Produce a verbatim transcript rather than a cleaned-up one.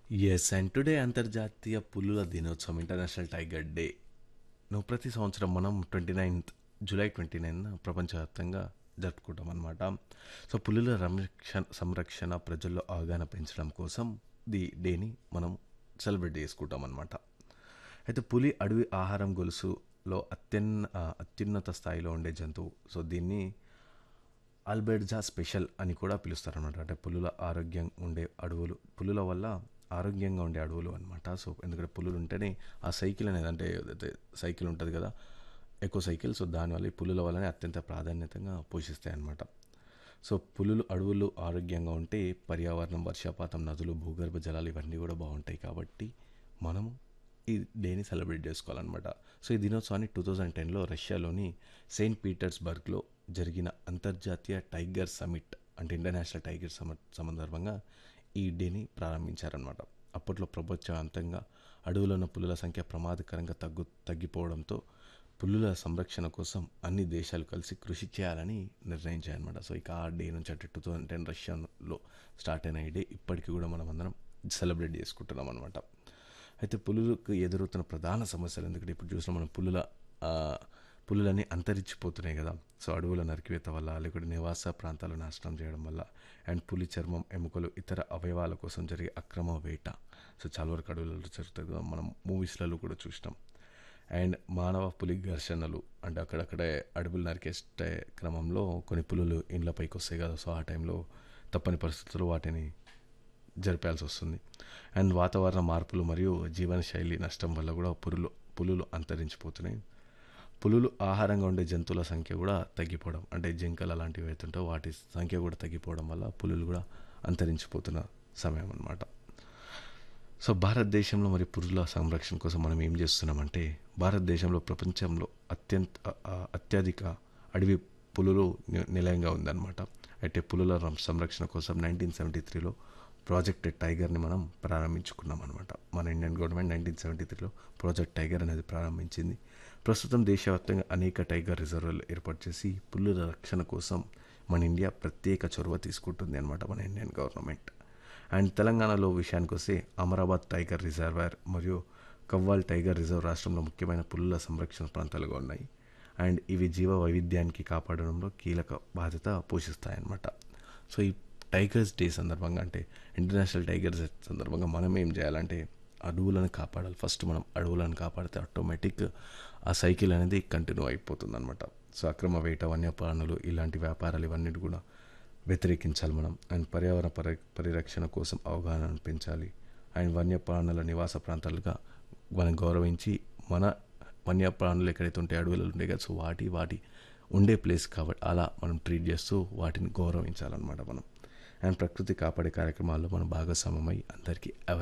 Yes. And today అంతర్జాతీయ పులుల దినోత్సవం ఇంటర్నేషనల్ టైగర్ డే. నువ్వు ప్రతి సంవత్సరం మనం twenty ninth July twenty nine ప్రపంచవ్యాప్తంగా జరుపుకుంటాం అనమాట. సో పులుల రక్షణ సంరక్షణ ప్రజల్లో అవగాహన పెంచడం కోసం ది డేని మనం సెలబ్రేట్ చేసుకుంటాం అనమాట. అయితే పులి అడవి ఆహారం గొలుసులో అత్యన్న ఆ, అత్యున్నత స్థాయిలో ఉండే జంతువు. సో దీన్ని ఆల్బెర్ట్జా స్పెషల్ అని కూడా పిలుస్తారనమాట. అంటే పులుల ఆరోగ్యం ఉండే అడవులు, పులుల వల్ల ఆరోగ్యంగా ఉండే అడవులు అనమాట. సో ఎందుకంటే పులులు ఉంటేనే ఆ సైకిల్ అనేది, అంటే ఏదైతే సైకిల్ ఉంటుంది కదా, ఎకో సైకిల్. సో దానివల్ల ఈ పులుల వల్లనే అత్యంత ప్రాధాన్యతగా పోషిస్తాయి అన్నమాట. సో పులులు అడవులు ఆరోగ్యంగా ఉంటే పర్యావరణం, వర్షపాతం, నదులు, భూగర్భ జలాలు ఇవన్నీ కూడా బాగుంటాయి. కాబట్టి మనము ఈ డేని సెలబ్రేట్ చేసుకోవాలన్నమాట. సో ఈ దినోత్సవాన్ని టూ థౌజండ్ టెన్లో రష్యాలోని సెయింట్ పీటర్స్బర్గ్లో జరిగిన అంతర్జాతీయ టైగర్ సమిట్, అంటే ఇంటర్నేషనల్ టైగర్ సమిట్ సందర్భంగా ఈ డేని ప్రారంభించారనమాట. అప్పట్లో ప్రపంచవ్యాప్తంగా అడవులో ఉన్న పులుల సంఖ్య ప్రమాదకరంగా తగ్గు తగ్గిపోవడంతో పులుల సంరక్షణ కోసం అన్ని దేశాలు కలిసి కృషి చేయాలని నిర్ణయించాయన్నమాట. సో ఇక ఆ డే నుంచి, అంటే టూ థౌజండ్ టెన్ రష్యాలో స్టార్ట్ అయిన ఈ డే ఇప్పటికీ కూడా మనం అందరం సెలబ్రేట్ చేసుకుంటున్నాం అనమాట. అయితే పులులకు ఎదురవుతున్న ప్రధాన సమస్యలు, ఎందుకంటే ఇప్పుడు చూసిన మనం పులుల ఆ, పులులన్నీ అంతరించిపోతున్నాయి కదా. సో అడవుల నరికివేత వల్ల, లేకుంటే నివాస ప్రాంతాలు నాశనం చేయడం వల్ల, అండ్ పులి చర్మం, ఎముకలు, ఇతర అవయవాల కోసం జరిగే అక్రమ వేట. సో చాలా వరకు అడవులలో జరుగుతుంది కదా, మనం మూవీస్లలో కూడా చూసినాం. అండ్ మానవ పులి ఘర్షణలు, అంటే అక్కడక్కడే అడవులు నరికేసే క్రమంలో కొన్ని పులులు ఇండ్లపైకి వస్తాయి కదా. సో ఆ టైంలో తప్పని పరిస్థితుల్లో వాటిని జరిపాల్సి వస్తుంది. అండ్ వాతావరణ మార్పులు మరియు జీవనశైలి నష్టం వల్ల కూడా పులులు పులులు అంతరించిపోతున్నాయి. పులులు ఆహారంగా ఉండే జంతువుల సంఖ్య కూడా తగ్గిపోవడం, అంటే జింకలు అలాంటివి అవుతుంటే వాటి సంఖ్య కూడా తగ్గిపోవడం వల్ల పులులు కూడా అంతరించిపోతున్న సమయం అన్నమాట. సో భారతదేశంలో మరి పులుల సంరక్షణ కోసం మనం ఏం చేస్తున్నామంటే, భారతదేశంలో ప్రపంచంలో అత్యంత ఆ, అత్యధిక అడవి పులులు ని- నిలయంగా ఉందన్నమాట. అయితే పులుల రం- సంరక్షణ కోసం నైన్టీన్ సెవెంటీ త్రీలో ప్రాజెక్ట్ టైగర్ని మనం ప్రారంభించుకున్నాం అనమాట. మన ఇండియన్ గవర్నమెంట్ నైన్టీన్ సెవెంటీ త్రీలో ప్రాజెక్ట్ టైగర్ అనేది ప్రారంభించింది. ప్రస్తుతం దేశవ్యాప్తంగా అనేక టైగర్ రిజర్వులు ఏర్పాటు చేసి పులుల రక్షణ కోసం మన ఇండియా ప్రత్యేక చొరవ తీసుకుంటుంది అనమాట, మన ఇండియన్ గవర్నమెంట్. అండ్ తెలంగాణలో విషయానికి వస్తే అమరాబాద్ టైగర్ రిజర్వాయర్ మరియు కవ్వాల్ టైగర్ రిజర్వ్ రాష్ట్రంలో ముఖ్యమైన పులుల సంరక్షణ ప్రాంతాలుగా ఉన్నాయి. అండ్ ఇవి జీవ వైవిధ్యానికి కాపాడడంలో కీలక బాధ్యత పోషిస్తాయన్నమాట. సో ఈ టైగర్స్ డే సందర్భంగా, అంటే ఇంటర్నేషనల్ టైగర్స్ డే సందర్భంగా మనం ఏం చేయాలంటే అడవులను కాపాడాలి. ఫస్ట్ మనం అడవులను కాపాడితే ఆటోమేటిక్ ఆ సైకిల్ అనేది కంటిన్యూ అయిపోతుంది అనమాట. సో అక్రమ వేట, వన్యప్రాణులు, ఇలాంటి వ్యాపారాలు ఇవన్నీ కూడా వ్యతిరేకించాలి మనం. అండ్ పర్యావరణ పరి పరిరక్షణ కోసం అవగాహన పెంచాలి. అండ్ వన్యప్రాణుల నివాస ప్రాంతాలుగా మనం గౌరవించి, మన వన్యప్రాణులు ఎక్కడైతే ఉంటే అడవులు ఉంటాయి కదా, సో వాటి వాటి ఉండే ప్లేస్ కాబట్టి అలా మనం ట్రీట్ చేస్తూ వాటిని గౌరవించాలన్నమాట మనం. అండ్ ప్రకృతి కాపాడే కార్యక్రమాల్లో మనం భాగస్వామ్యమై అందరికీ